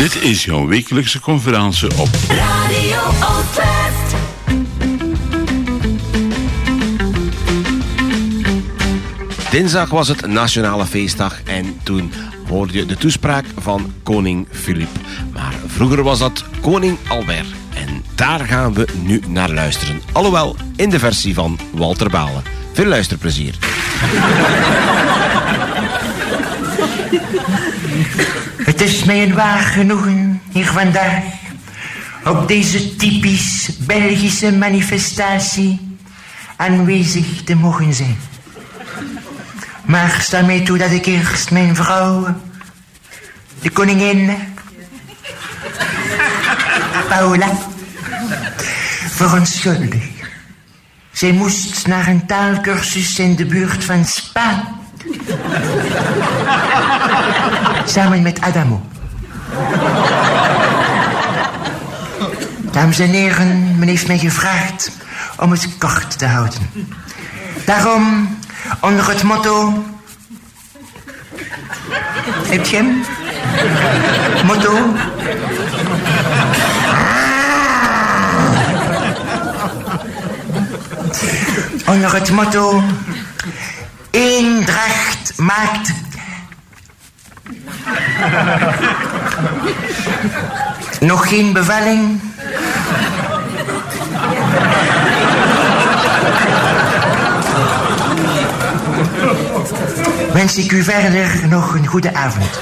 Dit is jouw wekelijkse conferentie op Radio Oostwest. Dinsdag was het nationale feestdag en toen hoorde je de toespraak van koning Filip. Maar vroeger was dat koning Albert. En daar gaan we nu naar luisteren. Alhoewel in de versie van Walter Balen. Veel luisterplezier. Het is mij een waar genoegen hier vandaag op deze typisch Belgische manifestatie aanwezig te mogen zijn. Maar sta mij toe dat ik eerst mijn vrouw, de koningin, Paula, verontschuldig. Zij moest naar een taalkursus in de buurt van Spa. Samen met Adamo. Dames en heren, men heeft mij gevraagd om het kort te houden. Daarom, onder het motto... Heb je hem? Motto... Onder het motto... Eendracht maakt... Nog geen bevalling? Wens ik u verder nog een goede avond.